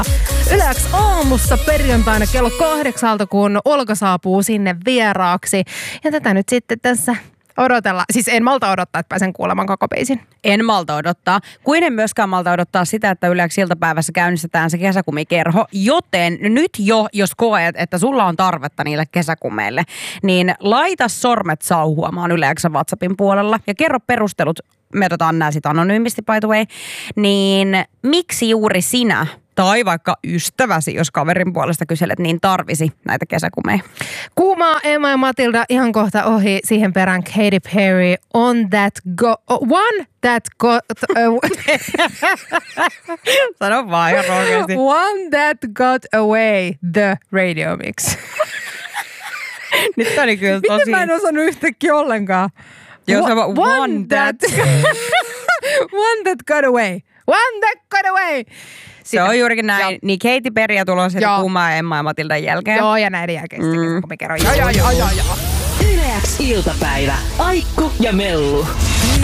Yle X aamussa perjantaina kello 8, kun Olka saapuu sinne vieraaksi. Ja tätä nyt sitten tässä odotella. Siis en malta odottaa, että pääsen kuulemaan koko biisin. En malta odottaa. Kuin en myöskään malta odottaa sitä, että Yle X iltapäivässä käynnistetään se kesäkumikerho. Joten nyt jo, jos koet, että sulla on tarvetta niille kesäkumeille, niin laita sormet sauhuamaan Yle X:n WhatsAppin puolella ja kerro perustelut. Me otetaan nämä sitten anonyymisti, by the way. Niin miksi juuri sinä tai vaikka ystäväsi, jos kaverin puolesta kyselet, niin tarvisi näitä kesäkumeja? Kuumaa Emma ja Matilda ihan kohta ohi. Siihen perään Katy Perry One That Got Sano vaan ihan rohkeasti. One That Got Away, the Radio Mix. Nyt oli kyllä tosi... Miten mä en osannut yhtäkkiä ollenkaan? Joo, se on One That... One That Got Away. One That Got Away. Se on juurikin näin. Joo. Niin Katy Perryä tulee sitten Kuumaa Emma ja Matildan jälkeen. Joo, ja näiden jälkeen sitten kesäkumikerho. Joo. Yle X iltapäivä. Aikku ja Mellu.